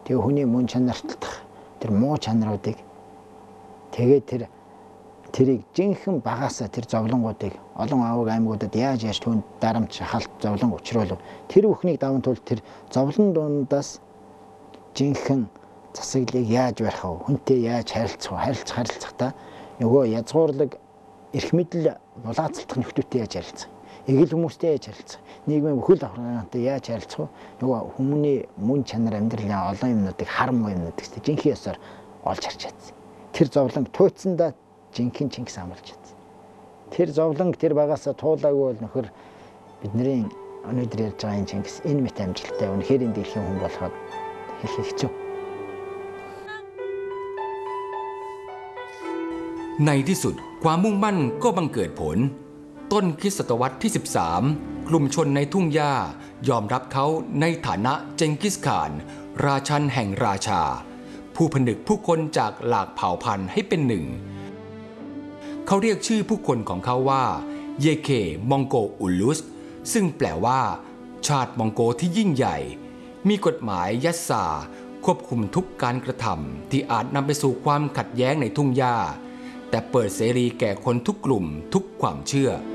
Тэгээ хүний мөн чанартах тэр муу чанаруудыг тэгээ тэрийг жинхэнэ багаасаа тэр зовлонгуудыг олон аваг аймагуудад яаж түүнд дарамт шахалт зовлон учруулв. Тэр бүхнийг даван тул тэр зовлон дундаас жинхэнэ засаглыг яаж барих вэ? Хүнтэй яаж харилцахдаа нөгөө язгуурлаг эрх мэдэл булаацалтах нөхдөөтэй яаж харилцах? Эгэл хүмүүстэй яаж харилцах? Нийгмийн бүхэл давхаргаантай яаж харилцах вэ? Нөгөө хүмүүний мөн чанар амьдралын олон юмнуудыг хар муу юмнууд гэсэн жинхэнэ ёсоор олж харж чадсан. Тэр зовлон тууцсандаа жинхэнэ Чингис хаан болж чадсан. Тэр зовлон тэр багаасаа туулаагүй бол нөхөр бидний өнөөдөр ярьж байгаа энэ Чингис энэ мэт амжилттай үнэхээр энэ дэлхийн хүн болоход хэлэх хэцүү. ในที่สุดความมุ่งมั่นก็บังเกิดผลต้นคริสตศตวรรษที่ 13 กลุ่มชนในทุ่งหญ้ายอมรับเขาในฐานะเจงกิสข่านราชันแห่งราชาผู้ผนึกผู้คนจากหลากเผ่าพันธุ์ให้เป็นหนึ่งเขาเรียกชื่อผู้คนของเขาว่าเยเคมองโกอุลุสซึ่งแปลว่าชาติมองโกที่ยิ่งใหญ่มีกฎหมายยัสซาควบคุมทุกการกระทำที่อาจนำไปสู่ความขัดแย้งในทุ่งหญ้าแต่เปิดเสรีแก่คนทุกกลุ่มทุกความเชื่อ